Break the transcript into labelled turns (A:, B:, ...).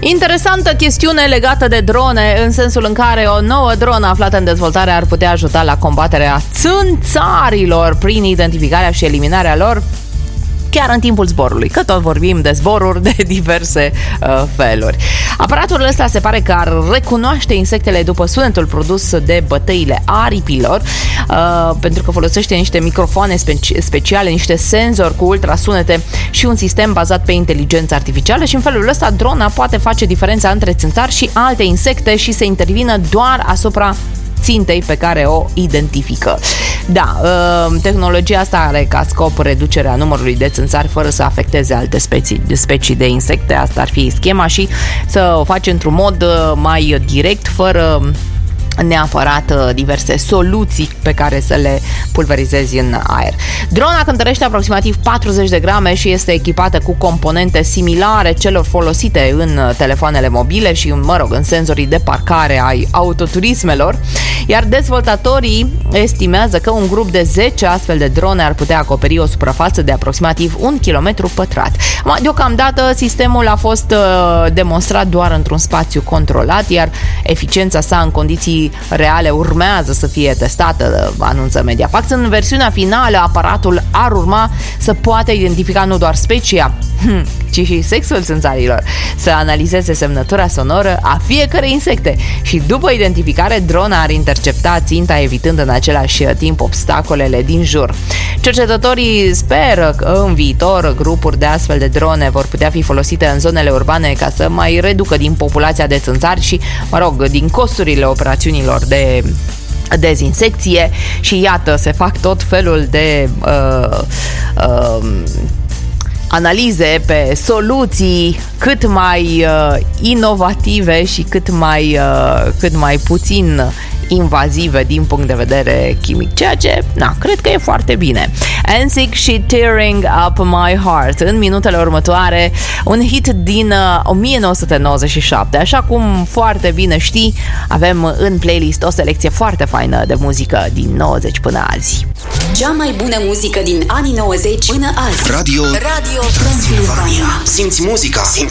A: Interesantă chestiune legată de drone, în sensul în care o nouă dronă aflată în dezvoltare ar putea ajuta la combaterea țânțarilor prin identificarea și eliminarea lor chiar în timpul zborului, că tot vorbim de zboruri de diverse feluri. Aparatul ăsta se pare că ar recunoaște insectele după sunetul produs de bătăile aripilor, pentru că folosește niște microfoane speciale, niște senzori cu ultrasunete și un sistem bazat pe inteligență artificială și în felul ăsta drona poate face diferența între țânțari și alte insecte și să intervină doar asupra țintei pe care o identifică. Da, tehnologia asta are ca scop reducerea numărului de țânțari fără să afecteze alte specii de insecte. Asta ar fi schema și să o faci într-un mod mai direct, fără neapărat diverse soluții pe care să le pulverizezi în aer. Drona cântărește aproximativ 40 de grame și este echipată cu componente similare celor folosite în telefoanele mobile și, în senzorii de parcare ai autoturismelor, iar dezvoltatorii estimează că un grup de 10 astfel de drone ar putea acoperi o suprafață de aproximativ 1 km pătrat. Deocamdată sistemul a fost demonstrat doar într-un spațiu controlat, iar eficiența sa în condiții reale urmează să fie testată, anunță Mediafax. În versiunea finală, aparatul ar urma să poată identifica nu doar specia, ci și sexul țânțarilor, să analizeze semnătura sonoră a fiecărei insecte și după identificare, drona ar intercepta ținta, evitând în același timp obstacolele din jur. Cercetătorii speră că în viitor grupuri de astfel de drone vor putea fi folosite în zonele urbane ca să mai reducă din populația de țânțari și, din costurile operațiunilor de dezinsecție și iată, se fac tot felul de analize pe soluții cât mai inovative și cât mai puțin invazive din punct de vedere chimic, ceea ce, cred că e foarte bine. NSYNC și Tearing Up My Heart. În minutele următoare, un hit din 1997. Așa cum foarte bine știi, avem în playlist o selecție foarte faină de muzică din 90 până azi.
B: Cea mai bună muzică din anii 90 până azi.
C: Radio Transilvania. Simți muzica.